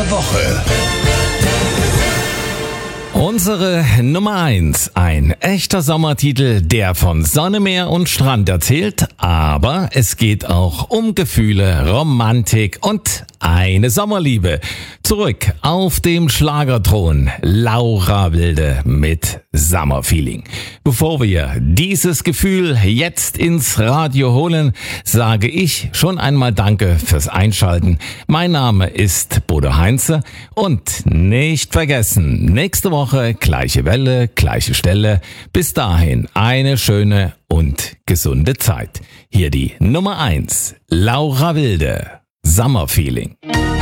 der Woche. Unsere Nummer 1, ein echter Sommertitel, der von Sonne, Meer und Strand erzählt, aber es geht auch um Gefühle, Romantik und eine Sommerliebe. Zurück auf dem Schlagerthron, Laura Wilde mit Summerfeeling. Bevor wir dieses Gefühl jetzt ins Radio holen, sage ich schon einmal Danke fürs Einschalten. Mein Name ist Bodo Heinze und nicht vergessen, nächste Woche gleiche Welle, gleiche Stelle. Bis dahin eine schöne und gesunde Zeit. Hier die Nummer 1, Laura Wilde, Summerfeeling.